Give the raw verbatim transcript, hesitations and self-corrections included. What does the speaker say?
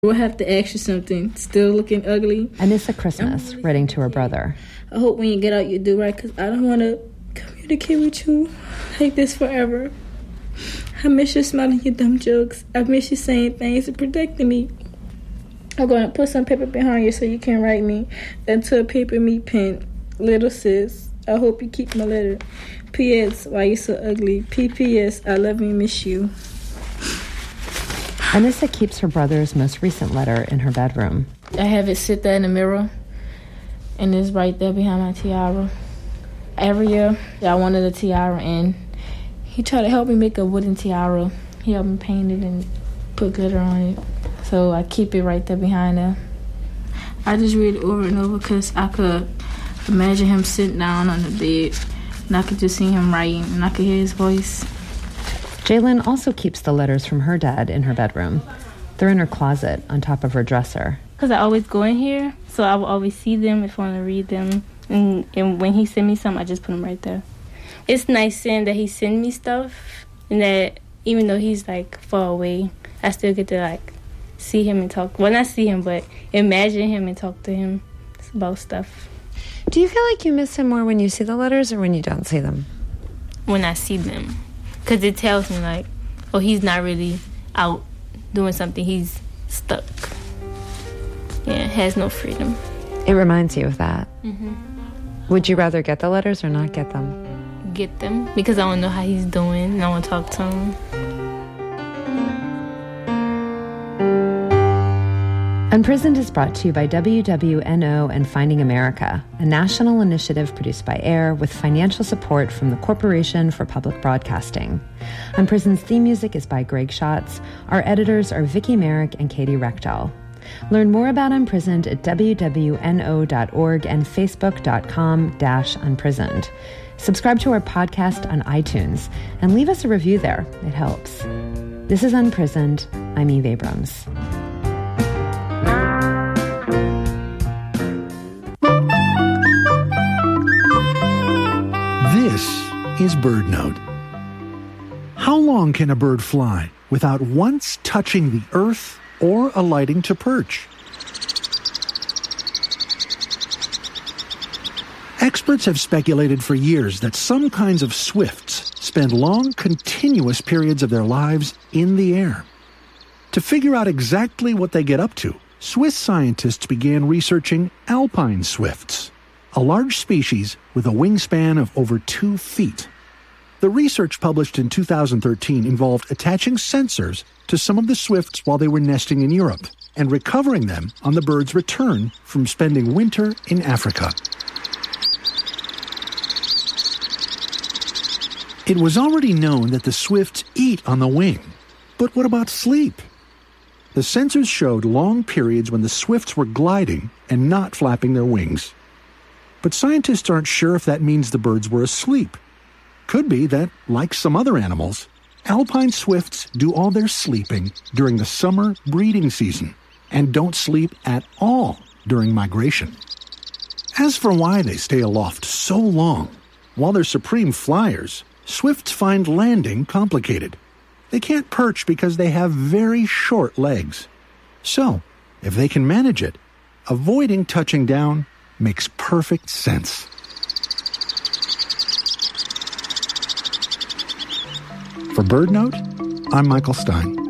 We'll have to ask you something. Still looking ugly? Anissa Christmas, really writing to her brother. I hope when you get out you do right, because I don't want to communicate with you like this forever. I miss you smiling your dumb jokes. I miss you saying things and protecting me. I'm going to put some paper behind you so you can write me. That's a paper me pen. Little sis, I hope you keep my letter. P S. Why you so ugly? P P S. I love and miss you. Anissa keeps her brother's most recent letter in her bedroom. I have it sit there in the mirror, and it's right there behind my tiara. Every year, I wanted a tiara, and he tried to help me make a wooden tiara. He helped me paint it and put glitter on it. So I keep it right there behind there. I just read it over and over because I could imagine him sitting down on the bed, and I could just see him writing, and I could hear his voice. Jalen also keeps the letters from her dad in her bedroom. They're in her closet on top of her dresser. Because I always go in here, so I will always see them if I want to read them. And, and when he send me something, I just put them right there. It's nice seeing that he send me stuff, and that even though he's like far away, I still get to like see him and talk. Well, not see him, but imagine him and talk to him about stuff. Do you feel like you miss him more when you see the letters or when you don't see them? When I see them. Because it tells me, like, oh, he's not really out doing something. He's stuck. Yeah, has no freedom. It reminds you of that. Mm-hmm. Would you rather get the letters or not get them? Get them, because I want to know how he's doing, and I want to talk to him. Unprisoned is brought to you by W W N O and Finding America, a national initiative produced by AIR with financial support from the Corporation for Public Broadcasting. Unprisoned's theme music is by Greg Schatz. Our editors are Vicky Merrick and Katie Rechtel. Learn more about Unprisoned at W W N O dot org and Facebook dot com slash unprisoned. Subscribe to our podcast on iTunes and leave us a review there. It helps. This is Unprisoned. I'm Eve Abrams. This is BirdNote. How long can a bird fly without once touching the earth or alighting to perch? Experts have speculated for years that some kinds of swifts spend long, continuous periods of their lives in the air. To figure out exactly what they get up to, Swiss scientists began researching alpine swifts, a large species with a wingspan of over two feet. The research published in two thousand thirteen involved attaching sensors to some of the swifts while they were nesting in Europe and recovering them on the bird's return from spending winter in Africa. It was already known that the swifts eat on the wing, but what about sleep? The sensors showed long periods when the swifts were gliding and not flapping their wings. But scientists aren't sure if that means the birds were asleep. Could be that, like some other animals, alpine swifts do all their sleeping during the summer breeding season and don't sleep at all during migration. As for why they stay aloft so long, while they're supreme flyers, swifts find landing complicated. They can't perch because they have very short legs. So, if they can manage it, avoiding touching down makes perfect sense. For BirdNote, I'm Michael Stein.